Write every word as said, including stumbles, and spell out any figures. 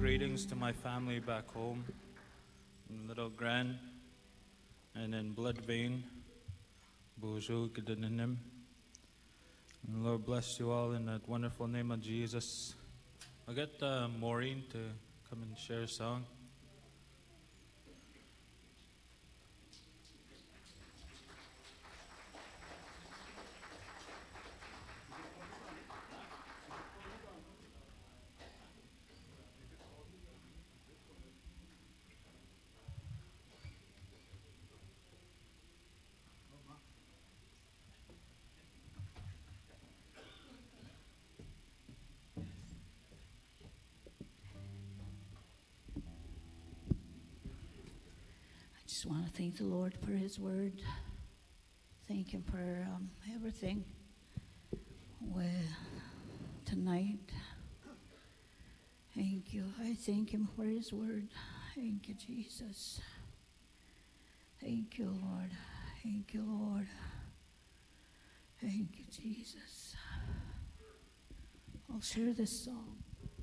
greetings to my family back home in Little Grand and in Blood Vein. Bonjour, Kedanim. And Lord bless you all in that wonderful name of Jesus. I'll get uh, Maureen to come and share a song. I just want to thank the Lord for His word. Thank Him for um, everything. Well, tonight, thank you. I thank Him for His word. Thank you, Jesus. Thank you, Lord. Thank you, Lord. Thank you, Jesus. I'll share this song.